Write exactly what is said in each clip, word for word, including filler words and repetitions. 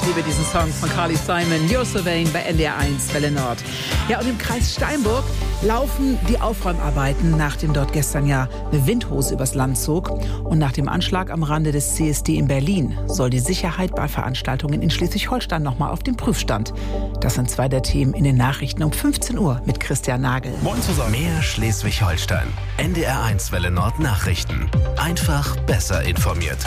liebe diesen Song von Carly Simon, You're So Vain bei N D R eins Welle Nord. Ja, und im Kreis Steinburg laufen die Aufräumarbeiten, nachdem dort gestern ja eine Windhose übers Land zog. Und nach dem Anschlag am Rande des C S D in Berlin soll die Sicherheit bei Veranstaltungen in Schleswig-Holstein nochmal auf den Prüfstand. Das sind zwei der Themen in den Nachrichten um fünfzehn Uhr mit Christian Nagel. Moin zusammen. Mehr Schleswig-Holstein. N D R eins Welle Nord Nachrichten. Einfach besser informiert.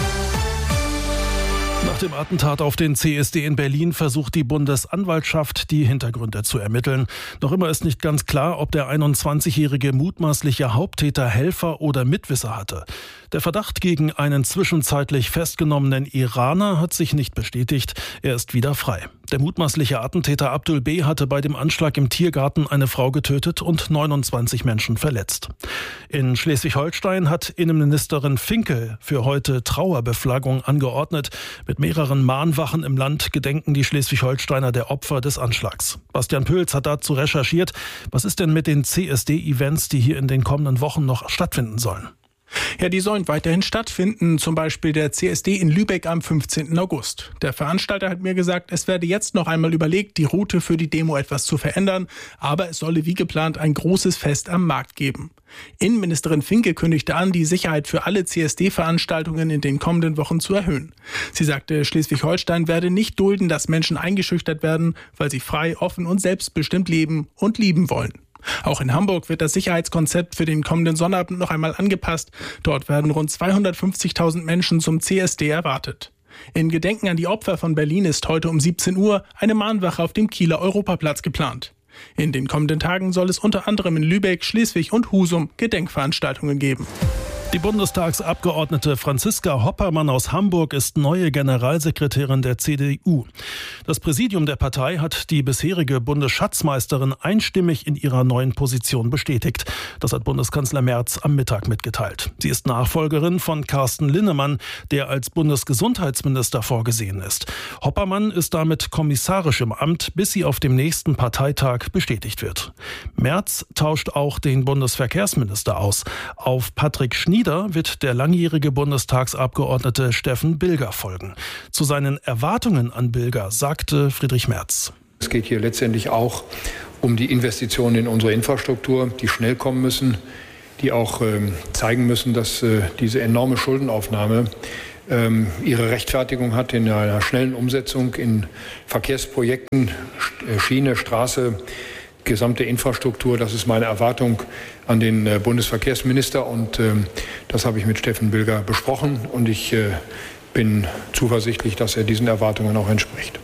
Nach dem Attentat auf den C S D in Berlin versucht die Bundesanwaltschaft, die Hintergründe zu ermitteln. Noch immer ist nicht ganz klar, ob der einundzwanzigjährige mutmaßliche Haupttäter Helfer oder Mitwisser hatte. Der Verdacht gegen einen zwischenzeitlich festgenommenen Iraner hat sich nicht bestätigt. Er ist wieder frei. Der mutmaßliche Attentäter Abdul B. hatte bei dem Anschlag im Tiergarten eine Frau getötet und neunundzwanzig Menschen verletzt. In Schleswig-Holstein hat Innenministerin Finke für heute Trauerbeflaggung angeordnet. Mit mehreren Mahnwachen im Land gedenken die Schleswig-Holsteiner der Opfer des Anschlags. Bastian Pöls hat dazu recherchiert. Was ist denn mit den C S D-Events, die hier in den kommenden Wochen noch stattfinden sollen? Ja, die sollen weiterhin stattfinden, zum Beispiel der C S D in Lübeck am fünfzehnten August. Der Veranstalter hat mir gesagt, es werde jetzt noch einmal überlegt, die Route für die Demo etwas zu verändern, aber es solle wie geplant ein großes Fest am Markt geben. Innenministerin Finke kündigte an, die Sicherheit für alle C S D-Veranstaltungen in den kommenden Wochen zu erhöhen. Sie sagte, Schleswig-Holstein werde nicht dulden, dass Menschen eingeschüchtert werden, weil sie frei, offen und selbstbestimmt leben und lieben wollen. Auch in Hamburg wird das Sicherheitskonzept für den kommenden Sonnabend noch einmal angepasst. Dort werden rund zweihundertfünfzigtausend Menschen zum C S D erwartet. In Gedenken an die Opfer von Berlin ist heute um siebzehn Uhr eine Mahnwache auf dem Kieler Europaplatz geplant. In den kommenden Tagen soll es unter anderem in Lübeck, Schleswig und Husum Gedenkveranstaltungen geben. Die Bundestagsabgeordnete Franziska Hoppermann aus Hamburg ist neue Generalsekretärin der C D U. Das Präsidium der Partei hat die bisherige Bundesschatzmeisterin einstimmig in ihrer neuen Position bestätigt. Das hat Bundeskanzler Merz am Mittag mitgeteilt. Sie ist Nachfolgerin von Carsten Linnemann, der als Bundesgesundheitsminister vorgesehen ist. Hoppermann ist damit kommissarisch im Amt, bis sie auf dem nächsten Parteitag bestätigt wird. Merz tauscht auch den Bundesverkehrsminister aus. Auf Patrick Schnieder wird der langjährige Bundestagsabgeordnete Steffen Bilger folgen. Zu seinen Erwartungen an Bilger sagte Friedrich Merz: Es geht hier letztendlich auch um die Investitionen in unsere Infrastruktur, die schnell kommen müssen, die auch ähm, zeigen müssen, dass äh, diese enorme Schuldenaufnahme ähm, ihre Rechtfertigung hat in einer schnellen Umsetzung in Verkehrsprojekten, Schiene, Straße, gesamte Infrastruktur. Das ist meine Erwartung an den äh, Bundesverkehrsminister und äh, das habe ich mit Steffen Bilger besprochen und ich äh, bin zuversichtlich, dass er diesen Erwartungen auch entspricht.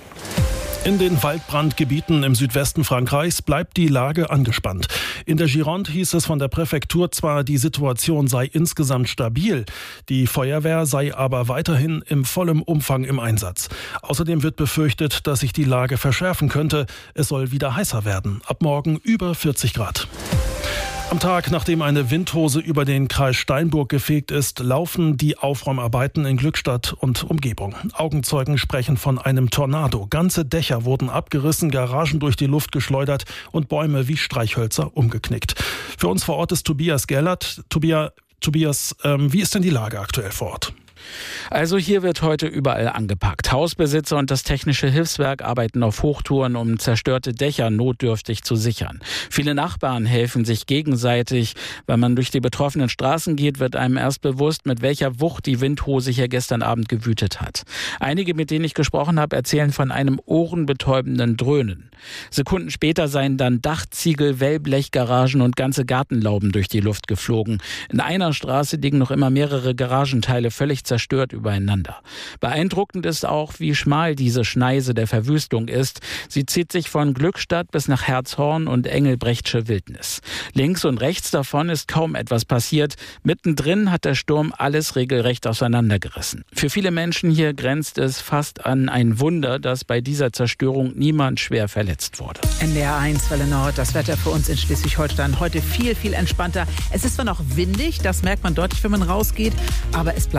In den Waldbrandgebieten im Südwesten Frankreichs bleibt die Lage angespannt. In der Gironde hieß es von der Präfektur zwar, die Situation sei insgesamt stabil, die Feuerwehr sei aber weiterhin im vollen Umfang im Einsatz. Außerdem wird befürchtet, dass sich die Lage verschärfen könnte. Es soll wieder heißer werden. Ab morgen über vierzig Grad. Am Tag, nachdem eine Windhose über den Kreis Steinburg gefegt ist, laufen die Aufräumarbeiten in Glückstadt und Umgebung. Augenzeugen sprechen von einem Tornado. Ganze Dächer wurden abgerissen, Garagen durch die Luft geschleudert und Bäume wie Streichhölzer umgeknickt. Für uns vor Ort ist Tobias Gerlert. Tobias, Tobias ähm, wie ist denn die Lage aktuell vor Ort? Also hier wird heute überall angepackt. Hausbesitzer und das Technische Hilfswerk arbeiten auf Hochtouren, um zerstörte Dächer notdürftig zu sichern. Viele Nachbarn helfen sich gegenseitig. Wenn man durch die betroffenen Straßen geht, wird einem erst bewusst, mit welcher Wucht die Windhose hier gestern Abend gewütet hat. Einige, mit denen ich gesprochen habe, erzählen von einem ohrenbetäubenden Dröhnen. Sekunden später seien dann Dachziegel, Wellblechgaragen und ganze Gartenlauben durch die Luft geflogen. In einer Straße liegen noch immer mehrere Garagenteile völlig zerstört übereinander. Beeindruckend ist auch, wie schmal diese Schneise der Verwüstung ist. Sie zieht sich von Glückstadt bis nach Herzhorn und Engelbrechtsche Wildnis. Links und rechts davon ist kaum etwas passiert. Mittendrin hat der Sturm alles regelrecht auseinandergerissen. Für viele Menschen hier grenzt es fast an ein Wunder, dass bei dieser Zerstörung niemand schwer verletzt wurde. N D R eins Welle Nord, das Wetter für uns in Schleswig-Holstein heute viel, viel entspannter. Es ist zwar noch windig, das merkt man deutlich, wenn man rausgeht, aber es bleibt meist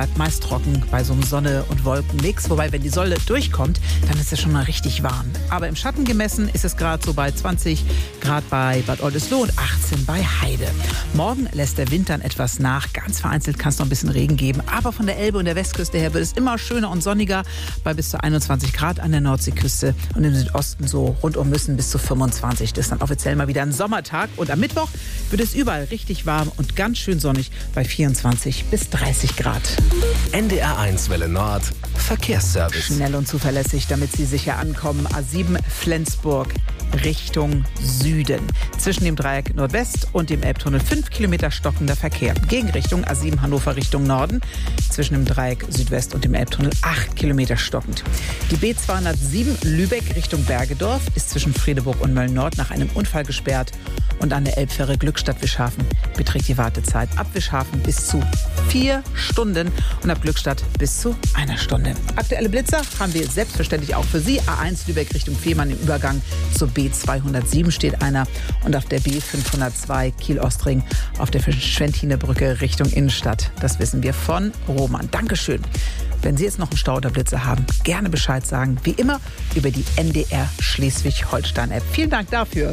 trocken bei so einem Sonne- und Wolkenmix. Wobei, wenn die Sonne durchkommt, dann ist es schon mal richtig warm. Aber im Schatten gemessen ist es gerade so bei zwanzig Grad bei Bad Oldesloe und achtzehn bei Heide. Morgen lässt der Wind dann etwas nach. Ganz vereinzelt kann es noch ein bisschen Regen geben. Aber von der Elbe und der Westküste her wird es immer schöner und sonniger bei bis zu einundzwanzig Grad an der Nordseeküste und im Südosten so rund um Müssen bis zu fünfundzwanzig. Das ist dann offiziell mal wieder ein Sommertag. Und am Mittwoch wird es überall richtig warm und ganz schön sonnig bei vierundzwanzig bis dreißig Grad. N D R eins Welle Nord, Verkehrsservice. Schnell und zuverlässig, damit Sie sicher ankommen. A sieben Flensburg Richtung Süden. Zwischen dem Dreieck Nordwest und dem Elbtunnel fünf Kilometer stockender Verkehr. Gegenrichtung A sieben Hannover Richtung Norden. Zwischen dem Dreieck Südwest und dem Elbtunnel acht Kilometer stockend. Die B zweihundertsieben Lübeck Richtung Bergedorf ist zwischen Fredeburg und Mölln-Nord nach einem Unfall gesperrt. Und an der Elbfähre Glückstadt-Wischhafen beträgt die Wartezeit ab Wischhafen bis zu vier Stunden und ab Glückstadt bis zu einer Stunde. Aktuelle Blitzer haben wir selbstverständlich auch für Sie. A eins Lübeck Richtung Fehmarn im Übergang zur B zweihundertsieben steht einer und auf der B fünfhundertzwei Kiel-Ostring auf der Schwentiner Brücke Richtung Innenstadt. Das wissen wir von Roman. Dankeschön. Wenn Sie jetzt noch einen Stau oder Blitzer haben, gerne Bescheid sagen. Wie immer über die N D R Schleswig-Holstein-App. Vielen Dank dafür.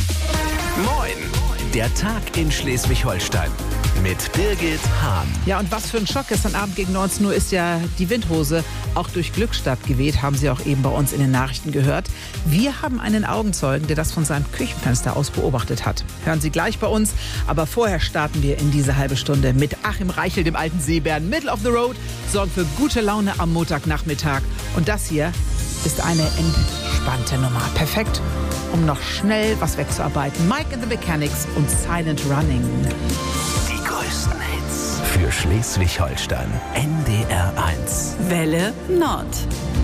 Moin, der Tag in Schleswig-Holstein mit Birgit Hahn. Ja, und was für ein Schock. Gestern Abend gegen neunzehn Uhr ist ja die Windhose auch durch Glückstadt geweht, haben Sie auch eben bei uns in den Nachrichten gehört. Wir haben einen Augenzeugen, der das von seinem Küchenfenster aus beobachtet hat. Hören Sie gleich bei uns, aber vorher starten wir in diese halbe Stunde mit Achim Reichel, dem alten Seebären. Middle of the Road sorgen für gute Laune am Montagnachmittag. Und das hier ist eine entspannte Nummer. Perfekt, um noch schnell was wegzuarbeiten. Mike and the Mechanics und Silent Running. Die größten Hits für Schleswig-Holstein. N D R eins. Welle Nord.